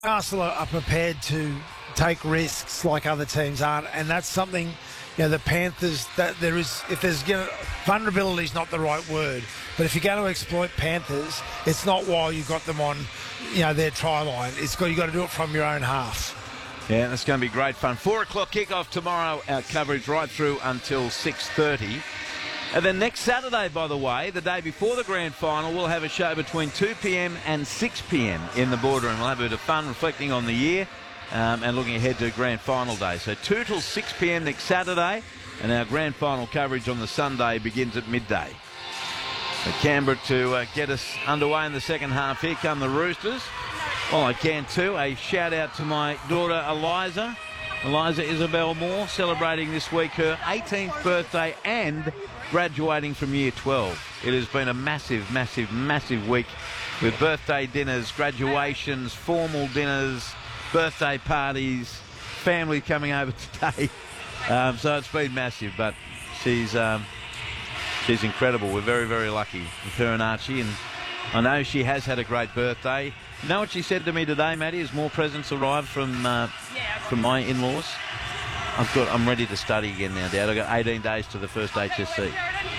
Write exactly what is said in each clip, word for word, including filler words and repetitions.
Newcastle are prepared to take risks like other teams aren't, and that's something, you know, the Panthers, that there is, if there's, you know, vulnerability is not the right word, but if you're going to exploit Panthers, it's not while you've got them on, you know, their try line. It's got, you've got to do it from your own half. Yeah, that's going to be great fun. Four o'clock kickoff tomorrow, our coverage right through until six thirty. And then next Saturday, by the way, the day before the grand final, we'll have a show between two p.m. and six p.m. in the boardroom. We'll have a bit of fun reflecting on the year um, and looking ahead to grand final day. So two till six p.m. next Saturday, and our grand final coverage on the Sunday begins at midday. So Canberra to uh, get us underway in the second half. Here come the Roosters. Well, I can too. A shout out to my daughter Eliza. Eliza Isabel Moore, celebrating this week her eighteenth birthday and graduating from year twelve. It has been a massive, massive, massive week with birthday dinners, graduations, formal dinners, birthday parties, family coming over today. Um, so it's been massive, but she's um, she's incredible. We're very, very lucky with her and Archie, and I know she has had a great birthday. You know what she said to me today, Maddie, as more presents arrived from uh, from my in-laws? I've got, I'm ready to study again now, Dad. I've got eighteen days to the first H S C.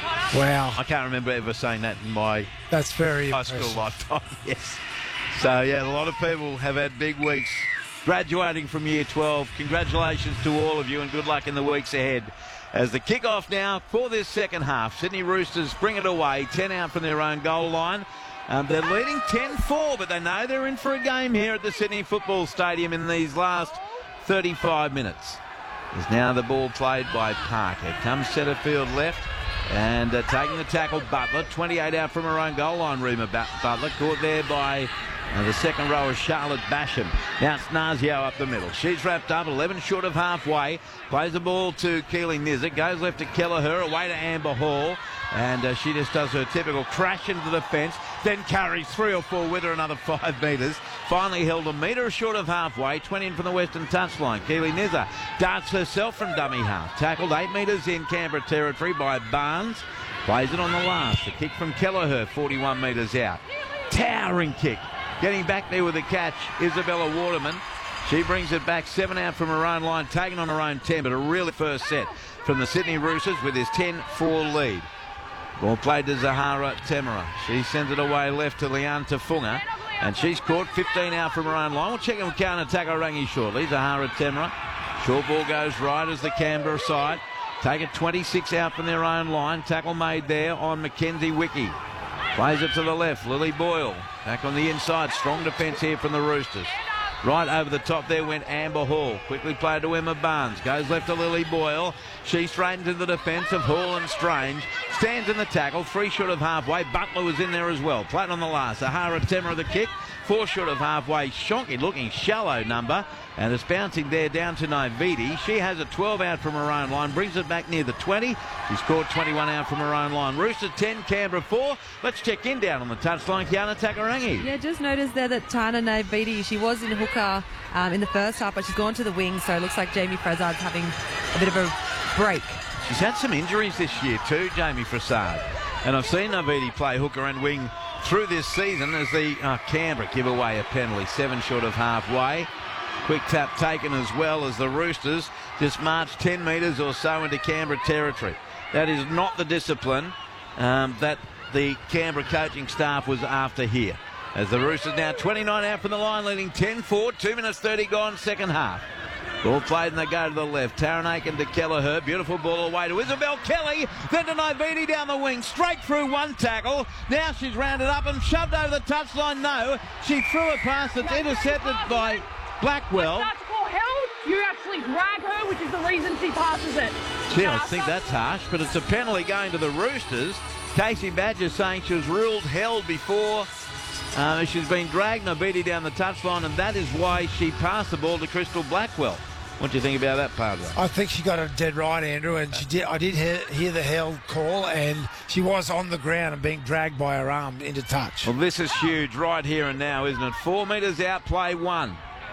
Wow. I can't remember ever saying that in my That's very high impressive. school lifetime. Yes. So, yeah, a lot of people have had big weeks graduating from year twelve. Congratulations to all of you and good luck in the weeks ahead. As the kick-off now for this second half, Sydney Roosters bring it away, ten out from their own goal line. Um, they're leading ten four, but they know they're in for a game here at the Sydney Football Stadium in these last thirty-five minutes. There's now the ball played by Parker. Comes centre field left and uh, taking the tackle, Butler. twenty-eight out from her own goal line, Reema Butler. Caught there by uh, the second rower, Charlotte Basham. Now it's Nazio up the middle. She's wrapped up, eleven short of halfway. Plays the ball to Keely Nizzard. Goes left to Kelleher, away to Amber Hall. And uh, she just does her typical crash into the fence, then carries three or four with her, another five metres. Finally held a metre short of halfway, twenty in from the western touchline. Keely Nizzard darts herself from dummy half. Tackled eight metres in Canberra territory by Barnes. Plays it on the last. A kick from Kelleher, forty-one metres out. Towering kick. Getting back there with the catch, Isabella Waterman. She brings it back, seven out from her own line, taken on her own ten, but a really first set from the Sydney Roosters with his ten four lead. Ball played to Zahara Temera. She sends it away left to Leanne Tafunga. And she's caught fifteen out from her own line. We'll check on counter Tagorangi shortly. Zahara Temera. Short ball goes right as the Canberra side. Take it twenty-six out from their own line. Tackle made there on Mackenzie Wiki. Plays it to the left. Lily Boyle back on the inside. Strong defence here from the Roosters. Right over the top there went Amber Hall. Quickly played to Emma Barnes. Goes left to Lily Boyle. She straightens into the defence of Hall and Strange. Stands in the tackle. Three short of halfway. Butler was in there as well. Played on the last. Zahara Temera the kick. Four short of halfway. Shonky looking shallow number. And it's bouncing there down to Naividi. She has a twelve out from her own line. Brings it back near the twenty. She's scored twenty-one out from her own line. Roosters ten, Canberra four. Let's check in down on the touchline. Kiana Takarangi. Yeah, just noticed there that Tana Naividi, she was in hooker um, in the first half, but she's gone to the wing. So it looks like Jamie Frassard's having a bit of a break. She's had some injuries this year too, Jamie Frassard. And I've seen Naividi play hooker and wing through this season as the uh, Canberra give away a penalty. Seven short of halfway. Quick tap taken as well as the Roosters just marched ten metres or so into Canberra territory. That is not the discipline um, that the Canberra coaching staff was after here. As the Roosters now twenty-nine out from the line, leading ten four, two minutes thirty gone, second half. Ball played and they go to the left. Taryn Aiken to Kelleher. Beautiful ball away to Isabel Kelly. Then to Naividi down the wing. Straight through one tackle. Now she's rounded up and shoved over the touchline. No, she threw a pass that's intercepted by Blackwell. If that's called held, you actually drag her, which is the reason she passes it. Gee, I think that's harsh, but it's a penalty going to the Roosters. Casey Badger saying she was ruled held before. Uh, she's been dragged Naividi down the touchline, and that is why she passed the ball to Crystal Blackwell. What do you think about that, Padre? I think she got it dead right, Andrew, and she did. I did hear, hear the held call, and she was on the ground and being dragged by her arm into touch. Well, this is huge right here and now, isn't it? Four metres out, play one.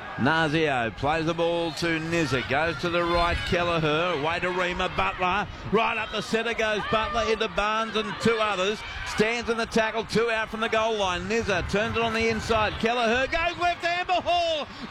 Nazio plays the ball to Nizza, goes to the right, Kelleher, away to Rima, Butler, right up the centre goes Butler into Barnes and two others, stands in the tackle, two out from the goal line. Nizza turns it on the inside, Kelleher goes left, Amber Hall